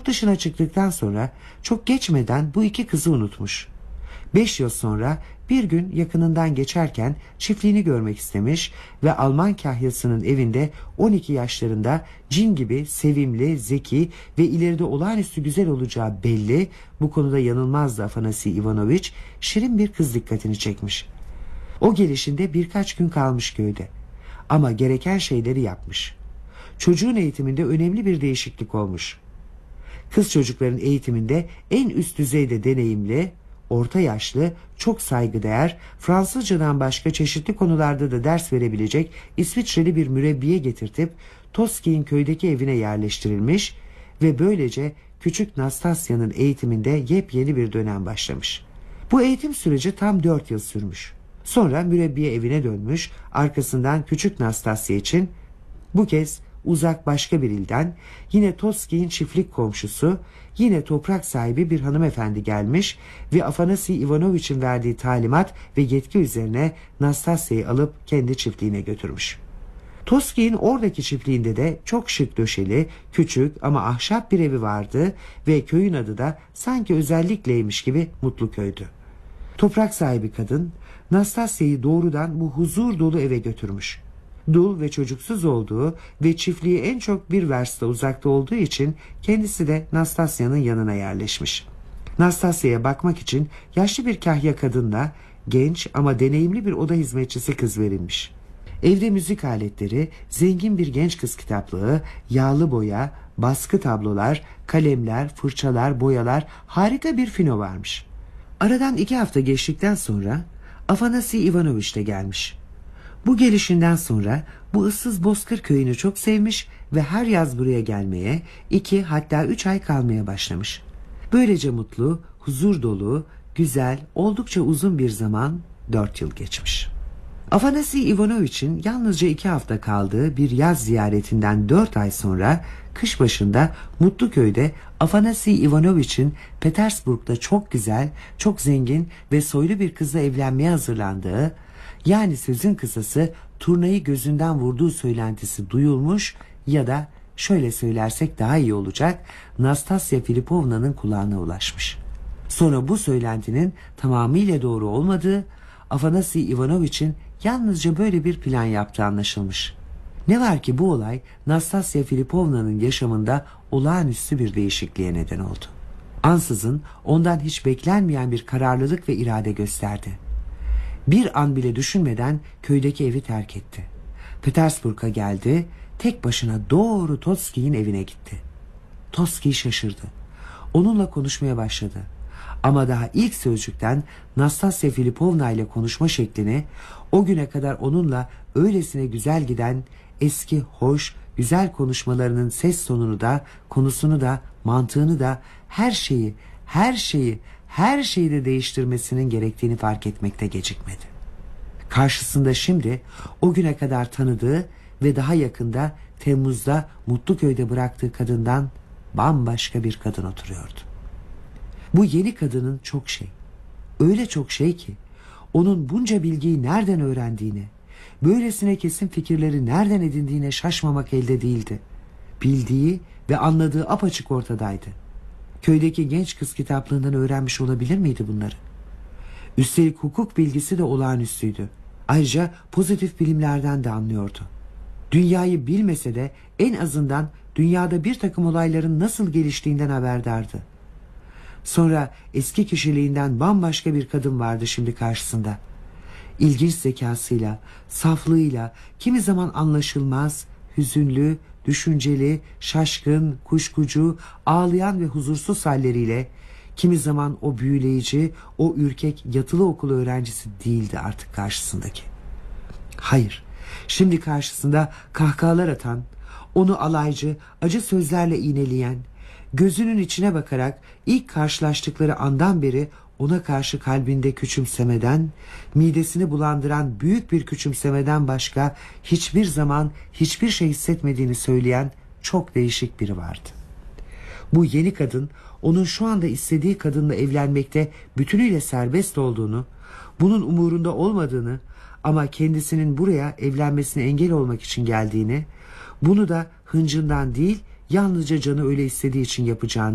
Yurt dışına çıktıktan sonra çok geçmeden bu iki kızı unutmuş. 5 yıl sonra bir gün yakınından geçerken çiftliğini görmek istemiş ve Alman kahyasının evinde 12 yaşlarında cin gibi sevimli, zeki ve ileride olağanüstü güzel olacağı belli, bu konuda yanılmazdı Afanasi Ivanoviç, şirin bir kız dikkatini çekmiş. O gelişinde birkaç gün kalmış köyde ama gereken şeyleri yapmış. Çocuğun eğitiminde önemli bir değişiklik olmuş. Kız çocukların eğitiminde en üst düzeyde deneyimli, orta yaşlı, çok saygıdeğer, Fransızcadan başka çeşitli konularda da ders verebilecek İsviçreli bir mürebbiye getirtip Toski'nin köydeki evine yerleştirilmiş ve böylece küçük Nastasya'nın eğitiminde yepyeni bir dönem başlamış. Bu eğitim süreci tam 4 yıl sürmüş. Sonra mürebbiye evine dönmüş, arkasından küçük Nastasya için bu kez uzak başka bir ilden, yine Toski'nin çiftlik komşusu, yine toprak sahibi bir hanımefendi gelmiş ve Afanasi Ivanoviç'in verdiği talimat ve yetki üzerine Nastasya'yı alıp kendi çiftliğine götürmüş. Toski'nin oradaki çiftliğinde de çok şık döşeli, küçük ama ahşap bir evi vardı ve köyün adı da sanki özellikleymiş gibi Mutluköy'dü. Toprak sahibi kadın Nastasya'yı doğrudan bu huzur dolu eve götürmüş. Dul ve çocuksuz olduğu ve çiftliği en çok bir versta uzakta olduğu için kendisi de Nastasya'nın yanına yerleşmiş. Nastasya'ya bakmak için yaşlı bir kahya kadınla genç ama deneyimli bir oda hizmetçisi kız verilmiş. Evde müzik aletleri, zengin bir genç kız kitaplığı, yağlı boya, baskı tablolar, kalemler, fırçalar, boyalar, harika bir fino varmış. Aradan 2 hafta geçtikten sonra Afanasi Ivanoviç de gelmiş. Bu gelişinden sonra bu ıssız bozkır köyünü çok sevmiş ve her yaz buraya gelmeye 2 hatta 3 ay kalmaya başlamış. Böylece mutlu, huzur dolu, güzel, oldukça uzun bir zaman 4 yıl geçmiş. Afanasi Ivanoviç'in yalnızca 2 hafta kaldığı bir yaz ziyaretinden 4 ay sonra kış başında Mutluköy'de Afanasi Ivanoviç'in Petersburg'da çok güzel, çok zengin ve soylu bir kızla evlenmeye hazırlandığı, yani sözün kısası turnayı gözünden vurduğu söylentisi duyulmuş ya da şöyle söylersek daha iyi olacak, Nastasya Filipovna'nın kulağına ulaşmış. Sonra bu söylentinin tamamıyla doğru olmadığı, Afanasi Ivanoviç'in yalnızca böyle bir plan yaptığı anlaşılmış. Ne var ki bu olay Nastasya Filipovna'nın yaşamında olağanüstü bir değişikliğe neden oldu. Ansızın ondan hiç beklenmeyen bir kararlılık ve irade gösterdi. Bir an bile düşünmeden köydeki evi terk etti. Petersburg'a geldi, tek başına doğru Toski'nin evine gitti. Toski şaşırdı. Onunla konuşmaya başladı. Ama daha ilk sözcükten Nastasya Filipovna ile konuşma şeklini, o güne kadar onunla öylesine güzel giden eski hoş, güzel konuşmalarının ses tonunu da, konusunu da, mantığını da, her şeyi de değiştirmesinin gerektiğini fark etmekte gecikmedi. Karşısında şimdi o güne kadar tanıdığı ve daha yakında Temmuz'da Mutluköy'de bıraktığı kadından bambaşka bir kadın oturuyordu. Bu yeni kadının çok şey, öyle çok şey ki onun bunca bilgiyi nereden öğrendiğine, böylesine kesin fikirleri nereden edindiğine şaşmamak elde değildi. Bildiği ve anladığı apaçık ortadaydı. Köydeki genç kız kitaplığından öğrenmiş olabilir miydi bunları? Üstelik hukuk bilgisi de olağanüstüydü. Ayrıca pozitif bilimlerden de anlıyordu. Dünyayı bilmese de en azından dünyada bir takım olayların nasıl geliştiğinden haberdardı. Sonra eski kişiliğinden bambaşka bir kadın vardı şimdi karşısında. İlginç zekasıyla, saflığıyla, kimi zaman anlaşılmaz, hüzünlü, düşünceli, şaşkın, kuşkucu, ağlayan ve huzursuz halleriyle, kimi zaman o büyüleyici, o ürkek yatılı okulu öğrencisi değildi artık karşısındaki. Hayır, şimdi karşısında kahkahalar atan, onu alaycı, acı sözlerle iğneleyen, gözünün içine bakarak ilk karşılaştıkları andan beri ona karşı kalbinde küçümsemeden, midesini bulandıran büyük bir küçümsemeden başka hiçbir zaman hiçbir şey hissetmediğini söyleyen çok değişik biri vardı. Bu yeni kadın onun şu anda istediği kadınla evlenmekte bütünüyle serbest olduğunu, bunun umurunda olmadığını ama kendisinin buraya evlenmesine engel olmak için geldiğini, bunu da hıncından değil yalnızca canı öyle istediği için yapacağını